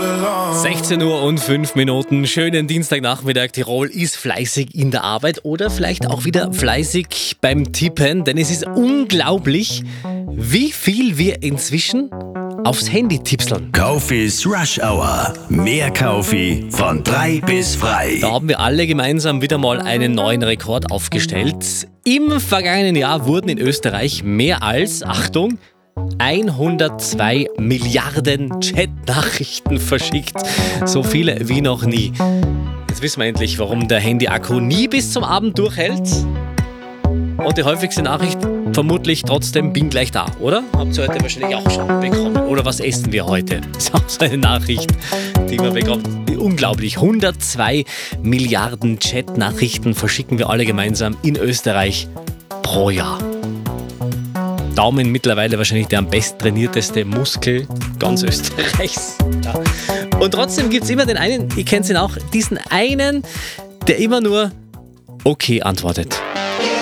16 Uhr und 5 Minuten. Schönen Dienstagnachmittag. Tirol ist fleißig in der Arbeit oder vielleicht auch wieder fleißig beim Tippen, denn es ist unglaublich, wie viel wir inzwischen aufs Handy tippseln. Kaufis Rush Hour. Mehr Kaufi von 3 bis frei. Da haben wir alle gemeinsam wieder mal einen neuen Rekord aufgestellt. Im vergangenen Jahr wurden in Österreich mehr als, Achtung, 102 Milliarden Chatnachrichten verschickt. So viele wie noch nie. Jetzt wissen wir endlich, warum der Handy-Akku nie bis zum Abend durchhält. Und die häufigste Nachricht vermutlich trotzdem: bin gleich da, oder? Habt ihr heute wahrscheinlich auch schon bekommen. Oder was essen wir heute? Das ist auch so eine Nachricht, die man bekommt. Unglaublich. 102 Milliarden Chatnachrichten verschicken wir alle gemeinsam in Österreich pro Jahr. Daumen mittlerweile wahrscheinlich der am besten trainierteste Muskel ganz Österreichs. Ja. Und trotzdem gibt es immer den einen, ihr kennt ihn auch, diesen einen, der immer nur okay antwortet.